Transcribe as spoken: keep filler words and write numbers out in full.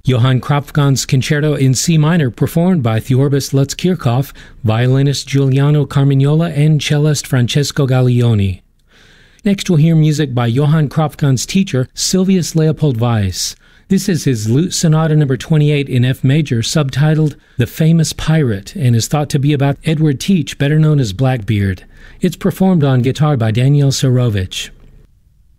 Johann Kropfkon's Concerto in C minor, performed by Theorbis Lutz Kirchhoff, violinist Giuliano Carmignola, and cellist Francesco Gaglioni. Next we'll hear music by Johann Kropfkon's teacher, Silvius Leopold Weiss. This is his Lute Sonata number twenty-eight in F major, subtitled The Famous Pirate, and is thought to be about Edward Teach, better known as Blackbeard. It's performed on guitar by Daniel Sarovich.